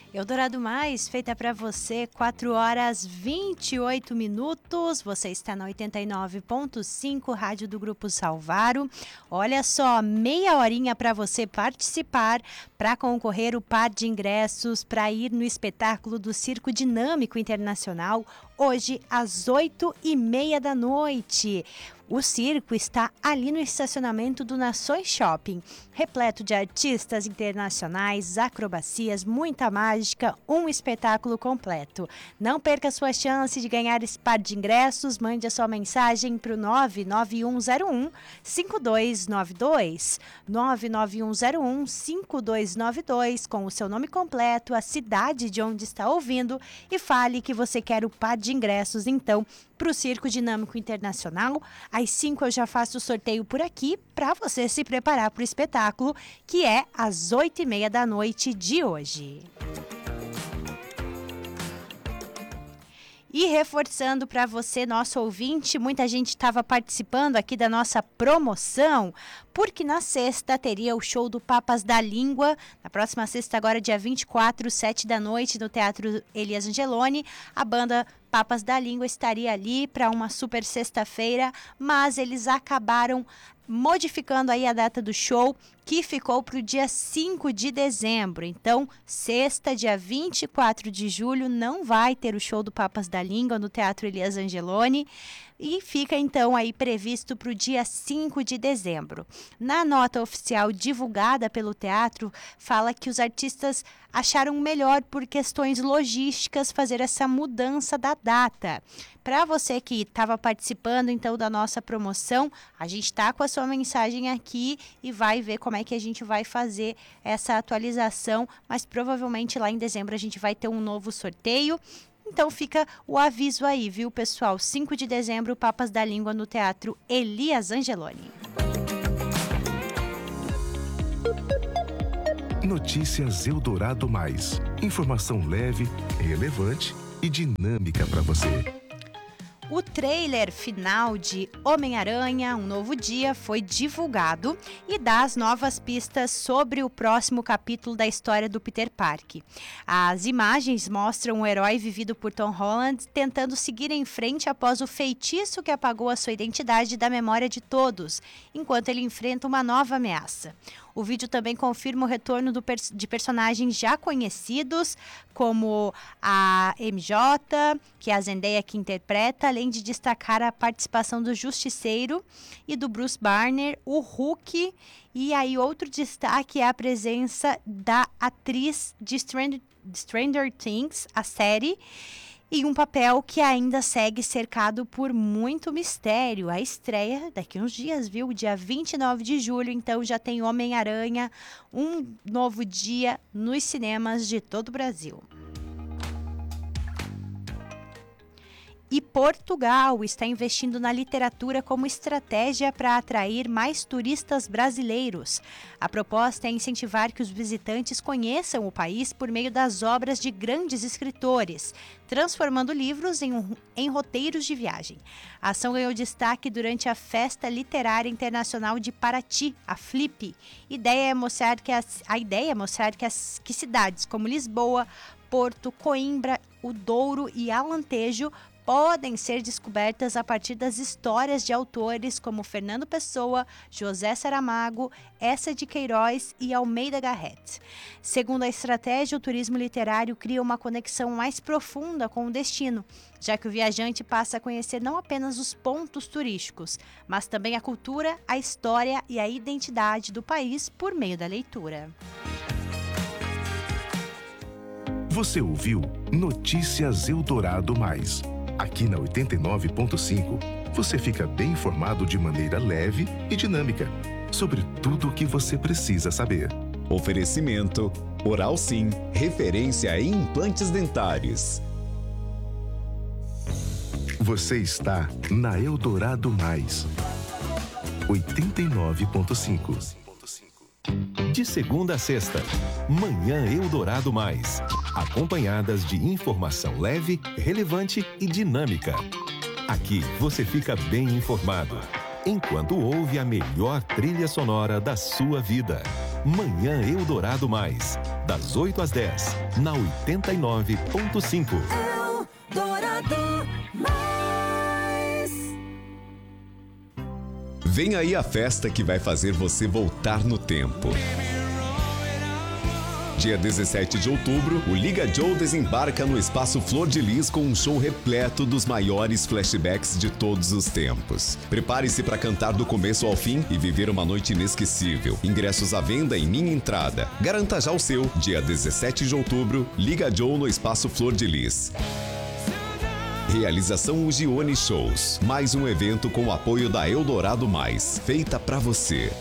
Eldorado Mais, feita para você, 4 horas 28 minutos. Você está na 89.5, rádio do Grupo Salvaro. Olha só, meia horinha para você participar, para concorrer o par de ingressos para ir no espetáculo do Circo Dinâmico Internacional, hoje às 8h30 da noite. O circo está ali no estacionamento do Nações Shopping, repleto de artistas internacionais, acrobacias, muita mágica, um espetáculo completo. Não perca sua chance de ganhar esse par de ingressos, mande a sua mensagem para o 99101-5292, 99101-5292, com o seu nome completo, a cidade de onde está ouvindo e fale que você quer o par de ingressos, então, para o Circo Dinâmico Internacional. Às 5 eu já faço o sorteio por aqui para você se preparar para o espetáculo, que é às 8h30 da noite de hoje. E reforçando para você, nosso ouvinte, muita gente estava participando aqui da nossa promoção, porque na sexta teria o show do Papas da Língua, na próxima sexta, agora dia 24, 7 da noite, no Teatro Elias Angeloni. A banda Papas da Língua estaria ali para uma super sexta-feira, mas eles acabaram modificando aí a data do show, que ficou para o dia 5 de dezembro. Então, sexta, dia 24 de julho, não vai ter o show do Papas da Língua no Teatro Elias Angeloni, e fica então aí previsto para o dia 5 de dezembro. Na nota oficial divulgada pelo teatro, fala que os artistas acharam melhor, por questões logísticas, fazer essa mudança da data. Para você que estava participando então da nossa promoção, a gente está com a sua mensagem aqui e vai ver como é que a gente vai fazer essa atualização, mas provavelmente lá em dezembro a gente vai ter um novo sorteio. Então fica o aviso aí, viu, pessoal? 5 de dezembro, Papas da Língua no Teatro Elias Angeloni. Notícias Eldorado Mais. Informação leve, relevante e dinâmica para você. O trailer final de Homem-Aranha, Um Novo Dia, foi divulgado e dá as novas pistas sobre o próximo capítulo da história do Peter Parker. As imagens mostram o herói vivido por Tom Holland tentando seguir em frente após o feitiço que apagou a sua identidade da memória de todos, enquanto ele enfrenta uma nova ameaça. O vídeo também confirma o retorno de personagens já conhecidos, como a MJ, que é a Zendaya que interpreta, além de destacar a participação do Justiceiro e do Bruce Banner, o Hulk, e aí outro destaque é a presença da atriz de Stranger Things, a série, e um papel que ainda segue cercado por muito mistério. A estreia daqui uns dias, viu? Dia 29 de julho, então já tem Homem-Aranha, Um Novo Dia nos cinemas de todo o Brasil. E Portugal está investindo na literatura como estratégia para atrair mais turistas brasileiros. A proposta é incentivar que os visitantes conheçam o país por meio das obras de grandes escritores, transformando livros em roteiros de viagem. A ação ganhou destaque durante a Festa Literária Internacional de Paraty, a FLIP. A ideia é mostrar que cidades como Lisboa, Porto, Coimbra, o Douro e Alentejo podem ser descobertas a partir das histórias de autores como Fernando Pessoa, José Saramago, Eça de Queiroz e Almeida Garrett. Segundo a estratégia, o turismo literário cria uma conexão mais profunda com o destino, já que o viajante passa a conhecer não apenas os pontos turísticos, mas também a cultura, a história e a identidade do país por meio da leitura. Você ouviu Notícias Eldorado Mais. Aqui na 89.5, você fica bem informado de maneira leve e dinâmica sobre tudo o que você precisa saber. Oferecimento Oral Sim, referência em implantes dentários. Você está na Eldorado Mais. 89.5. De segunda a sexta, Manhã Eldorado Mais. Acompanhadas de informação leve, relevante e dinâmica. Aqui você fica bem informado, enquanto ouve a melhor trilha sonora da sua vida. Manhã Eldorado Mais, das 8 às 10, na 89.5. Eldorado Mais. Vem aí a festa que vai fazer você voltar no tempo. Dia 17 de outubro, o Liga Joe desembarca no Espaço Flor de Lis com um show repleto dos maiores flashbacks de todos os tempos. Prepare-se para cantar do começo ao fim e viver uma noite inesquecível. Ingressos à venda em Minha Entrada. Garanta já o seu. Dia 17 de outubro, Liga Joe no Espaço Flor de Lis. Realização Ugione Shows. Mais um evento com o apoio da Eldorado Mais. Feita para você.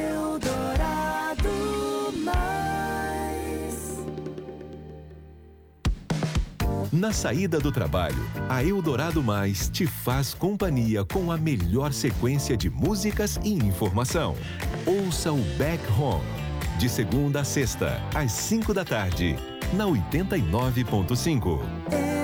Na saída do trabalho, a Eldorado Mais te faz companhia com a melhor sequência de músicas e informação. Ouça o Back Home, de segunda a sexta, às 5 da tarde, na 89.5.